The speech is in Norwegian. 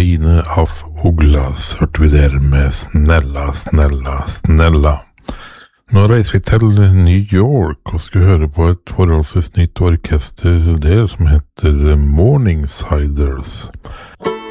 Line af Ugglas hørte vi der med Snälla, snälla, snälla. Nå reiser vi til New York og skal høre på et forholdsvis nytt orkester der som heter Morningsiders.